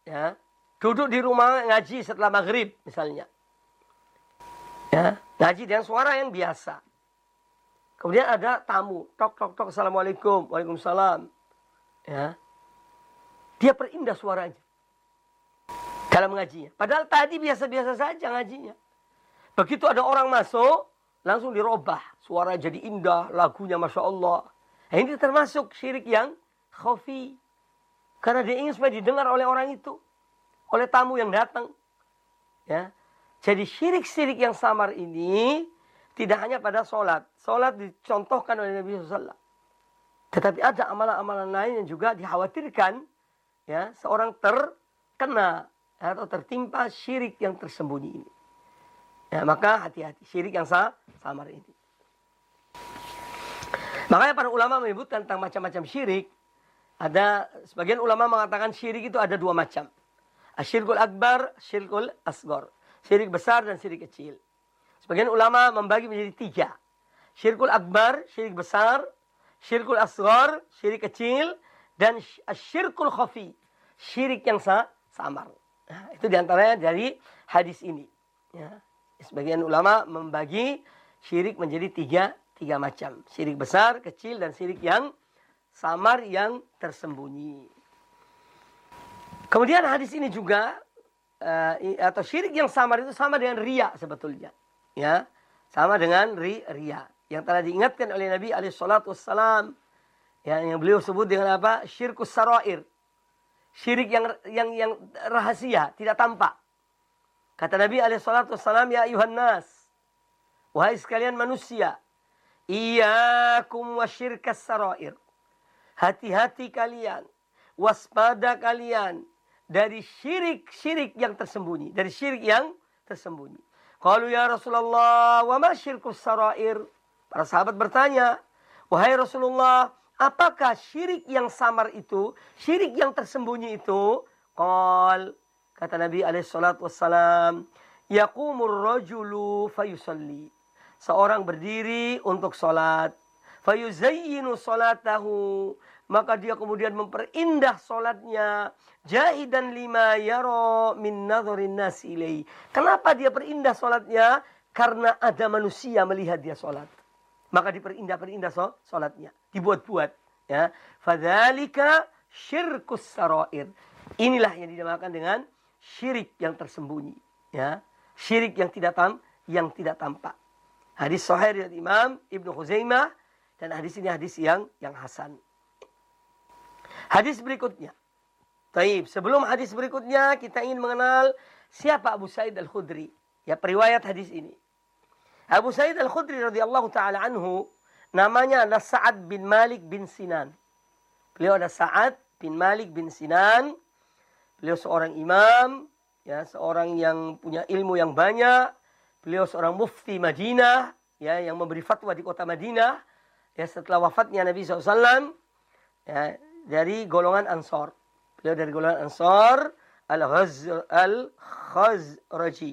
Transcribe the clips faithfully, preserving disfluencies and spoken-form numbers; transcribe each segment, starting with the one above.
ya, duduk di rumah ngaji setelah maghrib misalnya. Ya, ngaji dengan suara yang biasa. Kemudian ada tamu, tok tok tok, assalamualaikum, waalaikumsalam. Ya, dia perindah suaranya dalam ngajinya. Padahal tadi biasa-biasa saja ngajinya. Begitu ada orang masuk, langsung dirubah. Suara jadi indah, lagunya Masya Allah. Nah, ini termasuk syirik yang khafi. Karena dia ingin supaya didengar oleh orang itu. Oleh tamu yang datang. Ya. Jadi syirik-syirik yang samar ini tidak hanya pada sholat. Sholat dicontohkan oleh Nabi shallallahu alaihi wasallam. Tetapi ada amalan-amalan lain yang juga dikhawatirkan. Ya, seorang terkena atau tertimpa syirik yang tersembunyi ini. Ya, maka hati-hati syirik yang samar ini. Makanya para ulama menyebutkan tentang macam-macam syirik. Ada sebagian ulama mengatakan syirik itu ada dua macam. Asyirkul akbar, syirkul asgor. Syirik besar dan syirik kecil. Sebagian ulama membagi menjadi tiga. Syirkul akbar, syirik besar. Syirkul asgor, syirik kecil. Dan asyirkul khafi, syirik yang samar. Nah, itu diantaranya dari hadis ini. Ya. Sebagian ulama membagi syirik menjadi tiga, tiga macam. Syirik besar, kecil, dan syirik yang samar, yang tersembunyi. Kemudian hadis ini juga, uh, atau syirik yang samar itu sama dengan riya sebetulnya. Ya, sama dengan ri, riya. Yang telah diingatkan oleh Nabi alaihi salatu wassalam. Ya, yang beliau sebut dengan apa? Syirkus sarair. Syirik yang yang yang rahasia, tidak tampak. Kata Nabi alaihi salatu wassalam, ya ayuhan nas, wahai sekalian manusia, iyyakum wasyirkas sarair. Hati-hati kalian, waspada kalian dari syirik-syirik yang tersembunyi, dari syirik yang tersembunyi. Qalu ya Rasulullah, wa ma syirkus sarair? Para sahabat bertanya, wahai Rasulullah, apakah syirik yang samar itu, syirik yang tersembunyi itu? Qal, kata Nabi alaihi salatu wassalam, yaqumur rajulu fayusalli. Seorang berdiri untuk salat, fayuzayyinu salatahu, maka dia kemudian memperindah salatnya, jahidan lima yara min nadharin nas ilaihi. Kenapa dia perindah salatnya? Karena ada manusia melihat dia salat. Maka diperindah-perindah salatnya, dibuat-buat, ya. Fadzalika syirkus sarair. Inilah yang dinamakan dengan syirik yang tersembunyi, ya. Syirik yang tidak tam, yang tidak tampak. Hadis sahih dari Imam Ibnu Khuzaimah, dan hadis ini hadis yang yang hasan. Hadis berikutnya. Taib, sebelum hadis berikutnya kita ingin mengenal siapa Abu Sa'id Al-Khudri, ya, periwayat hadis ini. Abu Sa'id Al-Khudri radhiyallahu taala anhu namanya adalah Sa'ad bin Malik bin Sinan. Beliau adalah Sa'ad bin Malik bin Sinan. Beliau seorang imam, ya, seorang yang punya ilmu yang banyak. Beliau seorang mufti Madinah, ya, yang memberi fatwa di kota Madinah, ya, setelah wafatnya Nabi shallallahu alaihi wasallam, ya, dari golongan Ansor. Beliau dari golongan Ansor Al-Khazraji.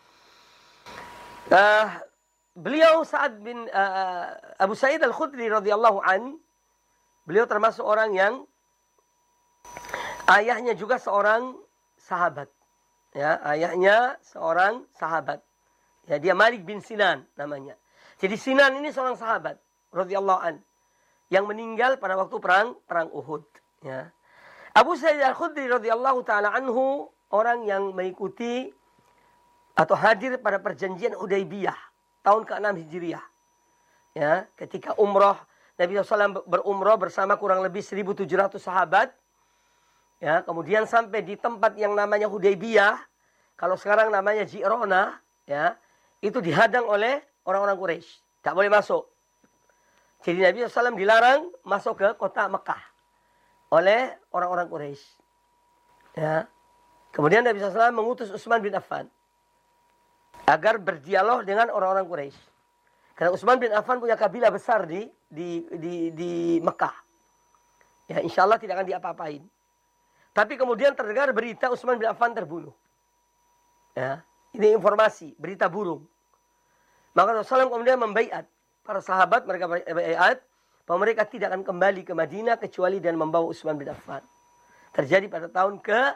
Uh, beliau Sa'ad bin uh, Abu Sa'id Al-Khudri radhiyallahu an, beliau termasuk orang yang ayahnya juga seorang sahabat. Ya, ayahnya seorang sahabat. Ya, dia Malik bin Sinan namanya. Jadi Sinan ini seorang sahabat radhiyallahu an yang meninggal pada waktu perang perang Uhud, ya. Abu Sa'id Al-Khudri radhiyallahu taala anhu orang yang mengikuti atau hadir pada perjanjian Hudaybiyah tahun keenam Hijriah. Ya, ketika umrah Nabi shallallahu alaihi wasallam berumrah bersama kurang lebih seribu tujuh ratus sahabat. Ya, kemudian sampai di tempat yang namanya Hudaybiyah, kalau sekarang namanya Ji'rona, ya, itu dihadang oleh orang-orang Quraisy, tak boleh masuk. Jadi Nabi shallallahu alaihi wasallam dilarang masuk ke kota Mekah oleh orang-orang Quraisy. Ya. Kemudian Nabi shallallahu alaihi wasallam mengutus Utsman bin Affan agar berdialog dengan orang-orang Quraisy. Karena Utsman bin Affan punya kabilah besar di di di, di Mekah. Ya, insya Allah tidak akan diapa-apain. Tapi kemudian terdengar berita Utsman bin Affan terbunuh. Ya, ini informasi, berita burung. Maka Rasulullah kemudian membaiat para sahabat, mereka baiat bahwa mereka tidak akan kembali ke Madinah kecuali dan membawa Utsman bin Affan. Terjadi pada tahun ke